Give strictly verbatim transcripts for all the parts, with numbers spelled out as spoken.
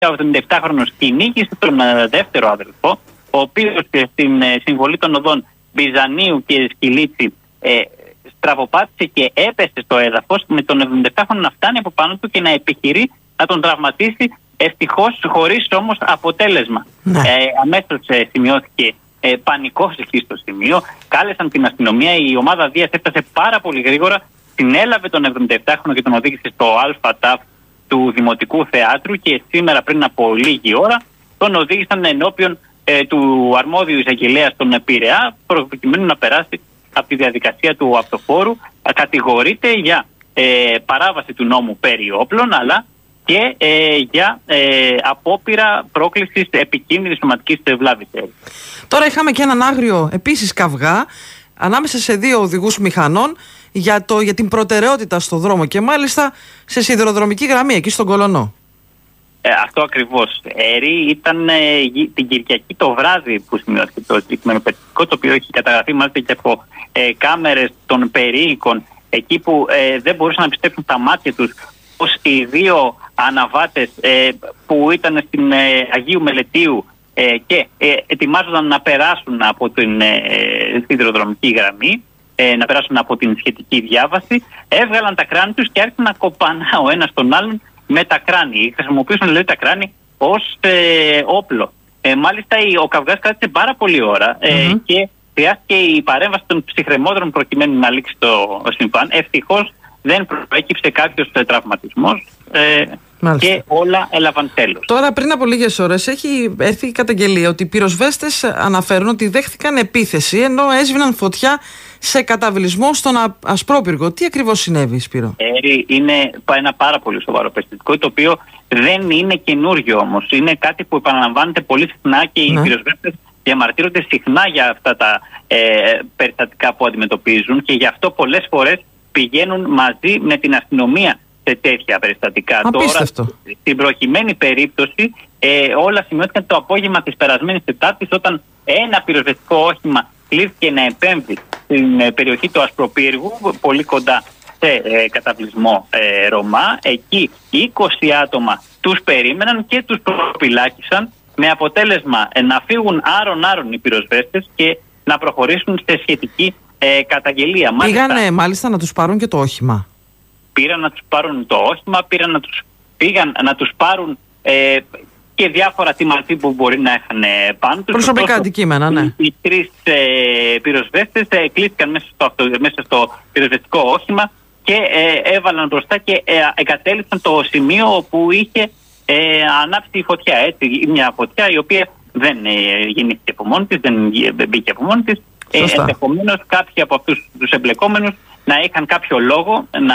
ο εβδομηνταεπτάχρονος κυνήγησε τον δεύτερο αδελφό, ο οποίος στην συμβολή των οδών Μπιζανίου και Σκυλίτσι ε, στραβοπάτησε και έπεσε στο έδαφος, με τον εβδομηνταεπτάχρονο να φτάνει από πάνω του και να επιχειρεί να τον τραυματίσει, ευτυχώς χωρίς όμως αποτέλεσμα. Ναι. Ε, αμέσως ε, σημειώθηκε ε, πανικός εκεί στο σημείο, κάλεσαν την αστυνομία, η ομάδα Δίας έφτασε πάρα πολύ γρήγορα, συνέλαβε τον εβδομηνταεπτάχρονο και τον οδήγησε στο ΑΤΑΦ του Δημοτικού Θεάτρου και σήμερα πριν από λίγη ώρα τον οδήγησαν ενώπιον ε, του αρμόδιου εισαγγελέα στον Πειραιά, προκειμένου να περάσει από τη διαδικασία του αυτοφόρου. Κατηγορείται για ε, παράβαση του νόμου περί όπλων, αλλά και ε, για ε, απόπειρα πρόκλησης επικίνδυνης σωματικής βλάβης. Τώρα είχαμε και έναν άγριο επίσης καυγά ανάμεσα σε δύο οδηγούς μηχανών για, το, για την προτεραιότητα στο δρόμο και μάλιστα σε σιδηροδρομική γραμμή εκεί στον Κολωνό. Ε, αυτό ακριβώς. Έρη ήταν ε, την Κυριακή το βράδυ που σημειώθηκε το συγκεκριμένο περιστατικό, το οποίο έχει καταγραφεί μάλιστα και από ε, κάμερες των περίοικων, εκεί που ε, δεν μπορούσαν να πιστέψουν τα μάτια τους πως οι δύο αναβάτες ε, που ήταν στην ε, Αγίου Μελετίου ε, και ε, ετοιμάζονταν να περάσουν από την ε, σιδηροδρομική γραμμή, ε, να περάσουν από την σχετική διάβαση, έβγαλαν τα κράνη τους και άρχισαν να κοπανά ο ένας τον άλλον με τα κράνη. Χρησιμοποιούσαν δηλαδή τα κράνη ως ε, όπλο. Ε, μάλιστα ο καυγάς κράτησε πάρα πολλή ώρα ε, mm-hmm. και χρειάστηκε η παρέμβαση των ψυχρεμόδρομων προκειμένου να λήξει το συμβάν. Ευτυχώς δεν προέκυψε κάποιος τραυματισμός ε, και όλα έλαβαν τέλος. Τώρα πριν από λίγες ώρες έχει έρθει η καταγγελία ότι οι πυροσβέστες αναφέρουν ότι δέχτηκαν επίθεση ενώ έσβηναν φωτιά σε καταβλισμό στον Ασπρόπυργο. Τι ακριβώς συνέβη, Σπύρο? Ε, είναι ένα πάρα πολύ σοβαρό περιστατικό, το οποίο δεν είναι καινούργιο όμως. Είναι κάτι που επαναλαμβάνεται πολύ συχνά και οι ναι. πυροσβέστες διαμαρτύρονται συχνά για αυτά τα ε, περιστατικά που αντιμετωπίζουν και γι' αυτό πολλές φορές πηγαίνουν μαζί με την αστυνομία σε τέτοια περιστατικά. Απίστευτο. Τώρα, στην προκειμένη περίπτωση, ε, όλα σημειώθηκαν το απόγευμα της περασμένης Τετάρτης, όταν ένα πυροσβεστικό όχημα κλείθηκε να επέμβει στην ε, περιοχή του Ασπροπύργου, πολύ κοντά σε ε, καταβλισμό ε, Ρωμά. Εκεί είκοσι άτομα τους περίμεναν και τους προφυλάκησαν, με αποτέλεσμα ε, να φύγουν άρον-άρον οι πυροσβέστες και να προχωρήσουν σε σχετική ε, καταγγελία. Πήγανε μάλιστα, μάλιστα να τους πάρουν και το όχημα. Πήραν να τους πάρουν το όχημα, πήραν να τους, πήγαν να τους πάρουν ε, και διάφορα τιμαρτή που μπορεί να είχαν πάνω τους. Προσωπικά αντικείμενα, ναι. Οι, οι τρεις ε, πυροσβέστες ε, κλείστηκαν μέσα στο, αυτο, μέσα στο πυροσβεστικό όχημα και ε, έβαλαν μπροστά και ε, εγκατέλειψαν το σημείο όπου είχε ε, ανάψει η φωτιά. Έτσι, μια φωτιά η οποία δεν ε, γεννήθηκε από μόνη της, δεν μπήκε από μόνη της. Ε, ενδεχομένως κάποιοι από αυτούς τους εμπλεκόμενους να είχαν κάποιο λόγο να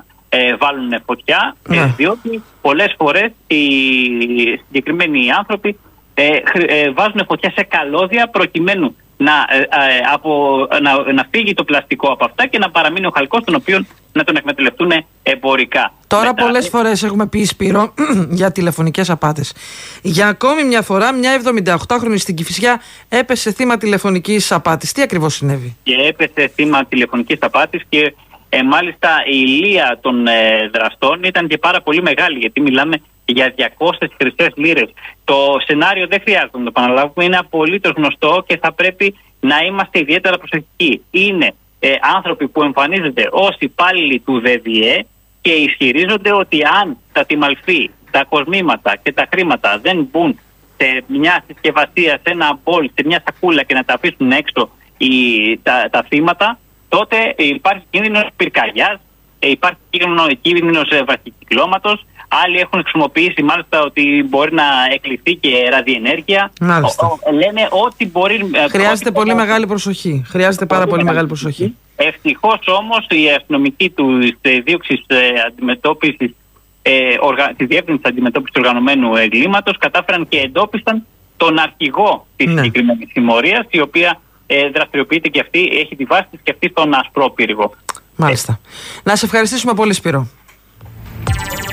ε, βάλουν φωτιά, ναι. ε, διότι πολλές φορές οι συγκεκριμένοι άνθρωποι ε, ε, βάζουν φωτιά σε καλώδια προκειμένου να, ε, ε, από, να, να φύγει το πλαστικό από αυτά και να παραμείνει ο χαλκός, τον οποίο να τον εκμεταλλευτούν εμπορικά. Τώρα Μετά... πολλές φορές έχουμε πει, Σπύρο, για τηλεφωνικές απάτες. Για ακόμη μια φορά μια εβδομηνταοκτάχρονη στην Κηφισιά έπεσε θύμα τηλεφωνικής απάτης. Τι ακριβώς συνέβη? Και έπεσε θύμα τηλεφωνικής απάτης και ε, μάλιστα η ηλία των ε, δραστών ήταν και πάρα πολύ μεγάλη, γιατί μιλάμε για διακόσιες χρυσές λίρες. Το σενάριο δεν χρειάζεται να το επαναλάβουμε, είναι απολύτως γνωστό και θα πρέπει να είμαστε ιδιαίτερα προσεκτικοί. Είναι ε, άνθρωποι που εμφανίζονται ως υπάλληλοι του ΔΔΕ και ισχυρίζονται ότι αν τα τιμαλφή, τα κοσμήματα και τα χρήματα δεν μπουν σε μια συσκευασία, σε ένα μπολ, σε μια σακούλα και να τα αφήσουν έξω οι, τα, τα θύματα, τότε υπάρχει κίνδυνος πυρκαγιάς, υπάρχει κίνδυνος βραχικυκλώματος. Άλλοι έχουν χρησιμοποιήσει μάλιστα ότι μπορεί να εκλειφθεί και ραδιενέργεια. Μάλιστα. Ο, λένε ότι μπορεί... Χρειάζεται πολύ θα... μεγάλη προσοχή. Χρειάζεται πάρα πολύ μεγάλη προσοχή. Ευτυχώς όμως οι αστυνομικοί της δίωξης αντιμετώπισης, ε, οργα... της διεύθυνσης αντιμετώπισης του οργανωμένου εγκλήματος κατάφεραν και εντόπισαν τον αρχηγό της ναι. συγκεκριμένης συμμορίας, η οποία ε, δραστηριοποιείται και αυτή, έχει τη βάση της και αυτή στον Ασπρόπυργο. Μάλιστα. Ε. Να σε ευχαριστήσουμε πολύ, Σπύρο.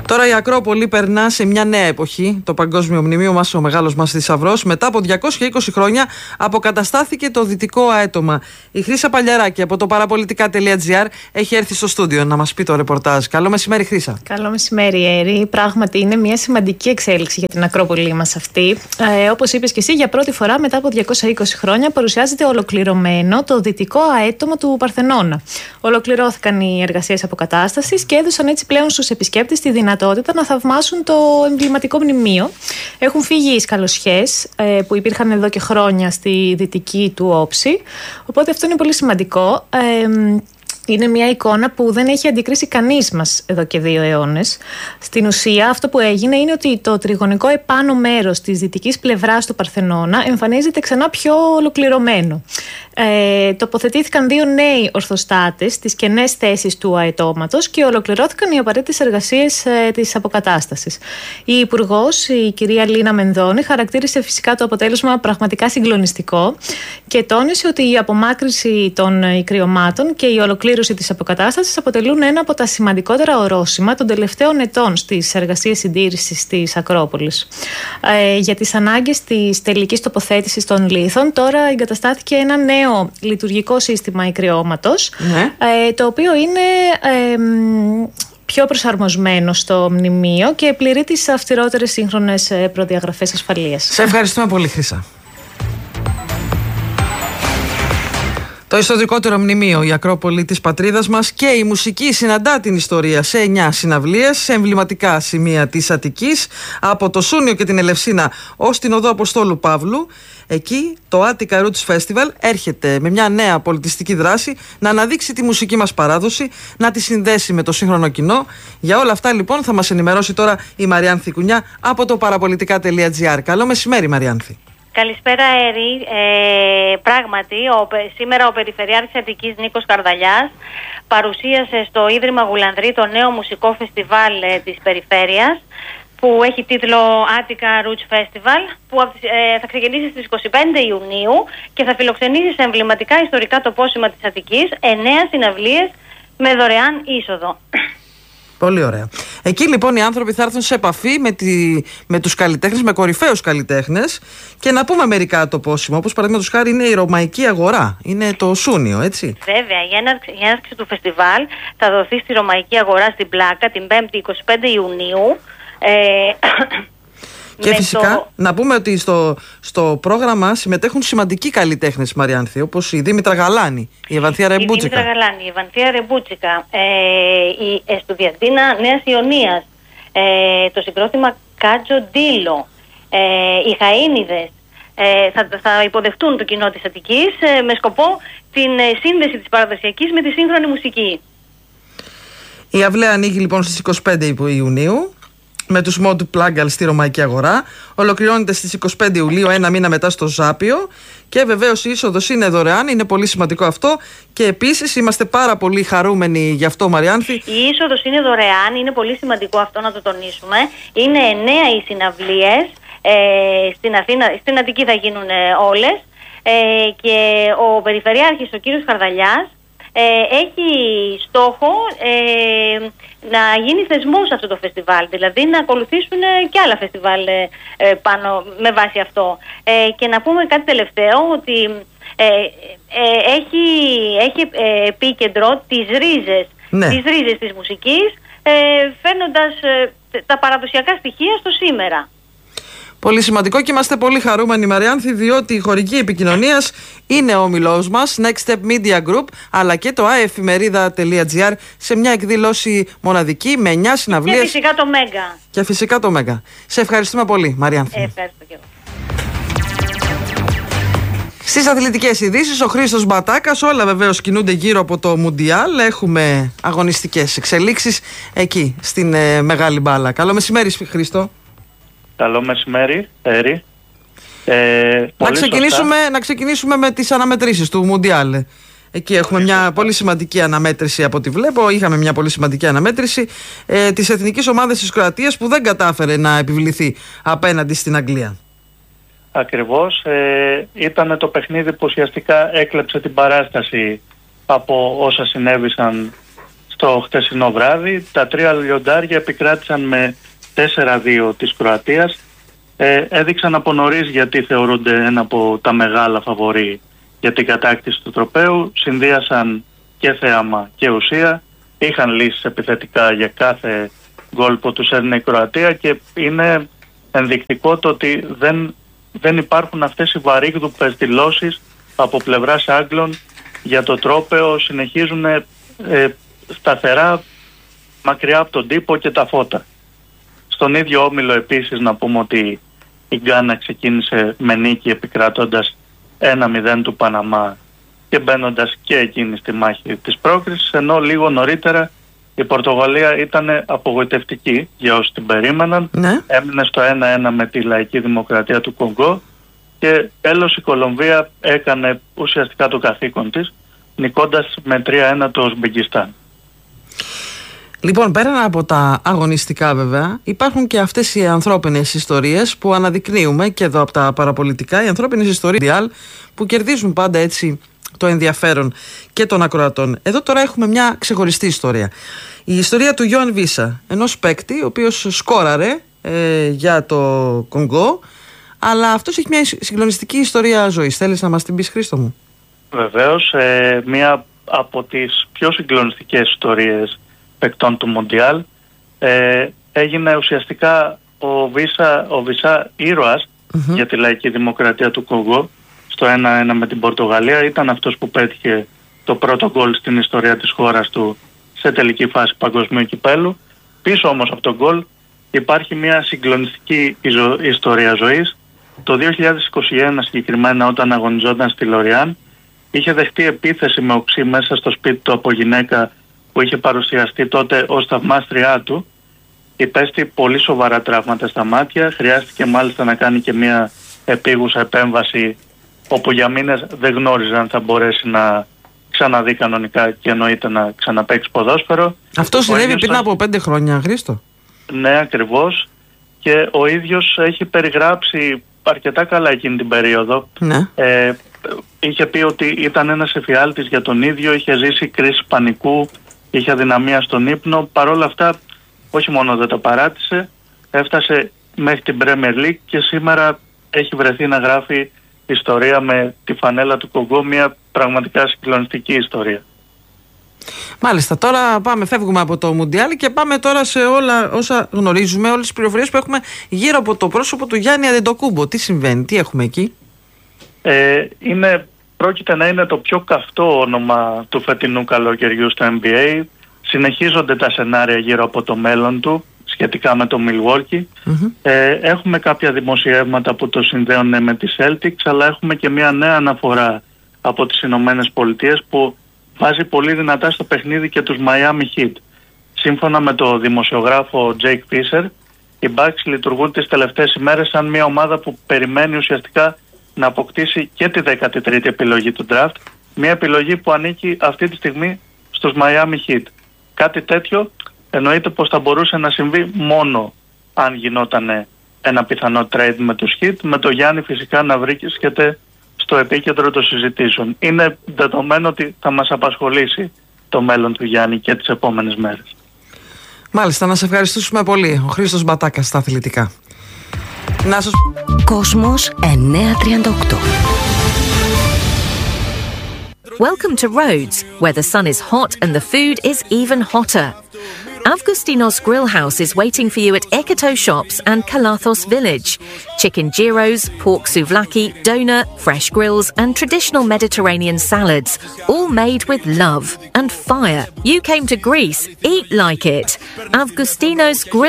Τώρα η Ακρόπολη περνά σε μια νέα εποχή. Το Παγκόσμιο Μνημείο μας, ο μεγάλος μας θησαυρός, μετά από διακόσια είκοσι χρόνια αποκαταστάθηκε το δυτικό αέτωμα. Η Χρύσα Παλιαράκη από το παραπολιτικά τελεία τζι άρ έχει έρθει στο στούντιο να μας πει το ρεπορτάζ. Καλό μεσημέρι, Χρύσα. Καλό μεσημέρι, Έρη. Πράγματι είναι μια σημαντική εξέλιξη για την Ακρόπολη μας αυτή. Ε, όπως είπες και εσύ, για πρώτη φορά μετά από διακόσια είκοσι χρόνια παρουσιάζεται ολοκληρωμένο το δυτικό αέτωμα του Παρθενώνα. Ολοκληρώθηκαν οι εργασίες αποκατάστασης και έδωσαν έτσι πλέον στους επισκέπτες τη δυνατότητα να θαυμάσουν το εμβληματικό μνημείο. Έχουν φύγει οι σκαλωσιές ε, που υπήρχαν εδώ και χρόνια στη δυτική του όψη. Οπότε αυτό είναι πολύ σημαντικό. Ε, Είναι μια εικόνα που δεν έχει αντικρίσει κανείς μας εδώ και δύο αιώνες. Στην ουσία, αυτό που έγινε είναι ότι το τριγωνικό επάνω μέρος της δυτικής πλευράς του Παρθενώνα εμφανίζεται ξανά πιο ολοκληρωμένο. Ε, τοποθετήθηκαν δύο νέοι ορθοστάτες στις κενές θέσεις του αετώματος και ολοκληρώθηκαν οι απαραίτητες εργασίες ε, της αποκατάστασης. Η Υπουργός, η κυρία Λίνα Μενδώνη, χαρακτήρισε φυσικά το αποτέλεσμα πραγματικά συγκλονιστικό και τόνισε ότι η απομάκρυνση των ικριωμάτων και η ολοκλήρωση της αποκατάστασης αποτελούν ένα από τα σημαντικότερα ορόσημα των τελευταίων ετών στις εργασίες συντήρησης της Ακρόπολης. Ε, για τις ανάγκες της τελικής τοποθέτησης των λίθων, τώρα εγκαταστάθηκε ένα νέο λειτουργικό σύστημα ικριώματος, ναι. ε, το οποίο είναι ε, πιο προσαρμοσμένο στο μνημείο και πληρεί τις αυστηρότερες σύγχρονες προδιαγραφές ασφαλείας. Σε ευχαριστούμε πολύ, Χρύσα. Το ιστορικότερο μνημείο, η Ακρόπολη της πατρίδας μας, και η μουσική συναντά την ιστορία σε εννιά συναυλίες, σε εμβληματικά σημεία της Αττικής, από το Σούνιο και την Ελευσίνα ως την Οδό Αποστόλου Παύλου. Εκεί το Attica Roots Festival έρχεται με μια νέα πολιτιστική δράση να αναδείξει τη μουσική μας παράδοση, να τη συνδέσει με το σύγχρονο κοινό. Για όλα αυτά λοιπόν θα μας ενημερώσει τώρα η Μαριάνθη Κουνιά από το παραπολιτικά τελεία τζι άρ. Καλό μεσημέρι, Μαριάνθη. Καλησπέρα, Έρη. Ε, πράγματι, ο, σήμερα ο Περιφερειάρχης Αττικής Νίκος Καρδαλιάς παρουσίασε στο Ίδρυμα Γουλανδρή το νέο μουσικό φεστιβάλ ε, της Περιφέρειας, που έχει τίτλο Attica Roots Festival, που ε, θα ξεκινήσει στις είκοσι πέντε Ιουνίου και θα φιλοξενήσει σε εμβληματικά ιστορικά τοπόσημα της Αττικής εννέα συναυλίες με δωρεάν είσοδο. Πολύ ωραία. Εκεί λοιπόν οι άνθρωποι θα έρθουν σε επαφή με, τη, με τους καλλιτέχνες, με κορυφαίους καλλιτέχνες, και να πούμε μερικά τοπόσημα, όπως παραδείγματος χάρη είναι η Ρωμαϊκή Αγορά, είναι το Σούνιο, έτσι. Βέβαια, η έναρξη, η έναρξη του φεστιβάλ θα δοθεί στη Ρωμαϊκή Αγορά στην Πλάκα την πέμπτη είκοσι πέντε Ιουνίου. Ε, και φυσικά το... να πούμε ότι στο, στο πρόγραμμα συμμετέχουν σημαντικοί καλλιτέχνες, Μαριάνθη, όπως η Δήμητρα Γαλάνη, η Ευανθία Ρεμπούτσικα. Η Δήμητρα Γαλάνη, η Ευανθία Ρεμπούτσικα, ε, η Εστουδιαντίνα Νέας Ιωνίας, ε, το συγκρότημα Κάτζο Ντίλο, ε, οι Χαΐνιδες, ε, θα, θα υποδεχτούν το κοινό της Αττικής ε, με σκοπό την ε, σύνδεση της παραδοσιακής με τη σύγχρονη μουσική. Η αυλαία ανοίγει λοιπόν στις είκοσι πέντε Ιουνίου με τους Mod Pluggal στη Ρωμαϊκή Αγορά. Ολοκληρώνεται στις είκοσι πέντε Ιουλίου, ένα μήνα μετά στο Ζάπιο. Και βεβαίως η είσοδος είναι δωρεάν, είναι πολύ σημαντικό αυτό. Και επίσης είμαστε πάρα πολύ χαρούμενοι γι' αυτό, Μαριάνθη. Η είσοδος είναι δωρεάν, είναι πολύ σημαντικό αυτό να το τονίσουμε. Είναι εννέα οι συναυλίες, ε, στην Αθήνα, στην Αττική θα γίνουν ε, όλες. Ε, και ο Περιφερειάρχης, ο κύριος Καρδαλιάς, Ε, έχει στόχο ε, να γίνει θεσμός αυτό το φεστιβάλ, δηλαδή να ακολουθήσουν και άλλα φεστιβάλ ε, πάνω με βάση αυτό. Ε, και να πούμε κάτι τελευταίο, ότι ε, ε, έχει, έχει ε, επίκεντρο τις ρίζες, ναι. τις ρίζες της μουσικής, ε, φέρνοντας ε, τα παραδοσιακά στοιχεία στο σήμερα. Πολύ σημαντικό και είμαστε πολύ χαρούμενοι, Μαριάνθη, διότι η χορηγή επικοινωνίας είναι ο όμιλός μας, Next Step Media Group, αλλά και το άεφημερίδα τελεία τζι άρ, σε μια εκδήλωση μοναδική με εννιά συναυλίες. Και φυσικά το Μέγκα. Και φυσικά το Μέγκα. Σε ευχαριστούμε πολύ, Μαριάνθη. Ε, ευχαριστώ και εγώ. Στις αθλητικές ειδήσεις, ο Χρήστος Μπατάκας. Όλα βεβαίως κινούνται γύρω από το Μουντιάλ. Έχουμε αγωνιστικές εξελίξεις εκεί, στην ε, μεγάλη μπάλα. Καλό μεσημέρι, Χρήστο. Καλό μεσημέρι, Έρη. Ε, να, ξεκινήσουμε, να ξεκινήσουμε με τις αναμετρήσεις του Μουντιάλ. Εκεί έχουμε μια πολύ σημαντική αναμέτρηση από ό,τι βλέπω. Είχαμε μια πολύ σημαντική αναμέτρηση ε, της εθνικής ομάδας της Κροατίας, που δεν κατάφερε να επιβληθεί απέναντι στην Αγγλία. Ακριβώς. Ε, ήταν το παιχνίδι που ουσιαστικά έκλεψε την παράσταση από όσα συνέβησαν στο χτεσινό βράδυ. Τα τρία λιοντάρια επικράτησαν με τέσσερα δύο της Κροατίας. Ε, έδειξαν από νωρίς γιατί θεωρούνται ένα από τα μεγάλα φαβορί για την κατάκτηση του τροπαίου. Συνδύασαν και θέαμα και ουσία. Είχαν λύσεις επιθετικά για κάθε γκολ που τους έδινε η Κροατία και είναι ενδεικτικό το ότι δεν, δεν υπάρχουν αυτές οι βαρύγδουπες δηλώσεις από πλευράς Άγγλων για το τρόπαιο. Συνεχίζουν ε, σταθερά μακριά από τον τύπο και τα φώτα. Στον ίδιο όμιλο επίσης να πούμε ότι η Γκάνα ξεκίνησε με νίκη επικρατώντας ένα μηδέν του Παναμά και μπαίνοντας και εκείνη στη μάχη της πρόκρισης, ενώ λίγο νωρίτερα η Πορτογαλία ήταν απογοητευτική για όσοι την περίμεναν. Ναι. Έμεινε στο ένα ένα με τη Λαϊκή Δημοκρατία του Κονγκό και τέλος η Κολομβία έκανε ουσιαστικά το καθήκον της, νικώντας με τρία ένα το Ουσμπεκιστάν. Λοιπόν, πέραν από τα αγωνιστικά βέβαια, υπάρχουν και αυτές οι ανθρώπινες ιστορίες που αναδεικνύουμε και εδώ από τα παραπολιτικά, οι ανθρώπινες ιστορίες που κερδίζουν πάντα έτσι το ενδιαφέρον και των ακροατών. Εδώ τώρα έχουμε μια ξεχωριστή ιστορία. Η ιστορία του Ιωάν Βίσα, ενός παίκτη ο οποίος σκόραρε ε, για το Κονγκό, αλλά αυτός έχει μια συγκλονιστική ιστορία ζωής. Θέλεις να μας την πεις, Χρήστο μου? Βεβαίως, ε, μια από τις πιο συγκλονιστικές ιστορίες παικτών του Μοντιάλ. Ε, έγινε ουσιαστικά ο Βίσα, ο Βίσα ήρωας mm-hmm. για τη Λαϊκή Δημοκρατία του Κονγκό στο ένα ένα με την Πορτογαλία. Ήταν αυτός που πέτυχε το πρώτο γκολ στην ιστορία της χώρας του σε τελική φάση παγκοσμίου κυπέλου. Πίσω όμως από τον γκολ υπάρχει μια συγκλονιστική ιστορία ζωής. Το δύο χιλιάδες είκοσι ένα συγκεκριμένα, όταν αγωνιζόταν στη Λοριάν, είχε δεχτεί επίθεση με οξύ μέσα στο σπίτι του από γυναίκα που είχε παρουσιαστεί τότε ως θαυμάστριά του. Υπέστη πολύ σοβαρά τραύματα στα μάτια, χρειάστηκε μάλιστα να κάνει και μια επίγουσα επέμβαση όπου για μήνες δεν γνώριζε αν θα μπορέσει να ξαναδεί κανονικά και εννοείται να ξαναπαίξει ποδόσφαιρο. Αυτό συνέβη πριν από πέντε χρόνια, Χρήστο. Ναι, ακριβώς. Και ο ίδιος έχει περιγράψει αρκετά καλά εκείνη την περίοδο. Ναι. Ε, είχε πει ότι ήταν ένας εφιάλτης για τον ίδιο, είχε ζήσει κρίση πανικού, είχε αδυναμία στον ύπνο. Παρ' όλα αυτά, όχι μόνο δεν τα παράτησε, έφτασε μέχρι την Premier League και σήμερα έχει βρεθεί να γράφει ιστορία με τη φανέλα του Κονγκό, μια πραγματικά συγκλονιστική ιστορία. Μάλιστα, τώρα πάμε, φεύγουμε από το Μουντιάλ και πάμε τώρα σε όλα όσα γνωρίζουμε, όλες τις πληροφορίες που έχουμε γύρω από το πρόσωπο του Γιάννη Αντετοκούμπο. Τι συμβαίνει, τι έχουμε εκεί? Ε, είναι, πρόκειται να είναι το πιο καυτό όνομα του φετινού καλοκαιριού στο N B A. Συνεχίζονται τα σενάρια γύρω από το μέλλον του σχετικά με το Milwaukee. Mm-hmm. Ε, έχουμε κάποια δημοσιεύματα που το συνδέουν με τις Celtics, αλλά έχουμε και μια νέα αναφορά από τις Ηνωμένες Πολιτείες που βάζει πολύ δυνατά στο παιχνίδι και τους Miami Heat. Σύμφωνα με το δημοσιογράφο Jake Fisher, οι Bucks λειτουργούν τις τελευταίες ημέρες σαν μια ομάδα που περιμένει ουσιαστικά να αποκτήσει και τη δέκατη τρίτη επιλογή του draft, μια επιλογή που ανήκει αυτή τη στιγμή στους Miami Heat. Κάτι τέτοιο εννοείται πως θα μπορούσε να συμβεί μόνο αν γινόταν ένα πιθανό trade με τους Heat, με το Γιάννη φυσικά να βρίσκεται στο επίκεντρο των συζητήσεων. Είναι δεδομένο ότι θα μας απασχολήσει το μέλλον του Γιάννη και τις επόμενες μέρες. Μάλιστα, να σε ευχαριστήσουμε πολύ. Ο Χρήστος Μπατάκας στα αθλητικά. Να σας... Κόσμος εννιακόσια τριάντα οκτώ. Welcome to Rhodes, where the sun is hot and the food is even hotter. Avgustinos Grill House is waiting for you at Eketo Shops and Kalathos Village. Chicken gyros, pork souvlaki, donut, fresh grills and traditional Mediterranean salads, all made with love and fire. You came to Greece, eat like it. Avgustinos Grill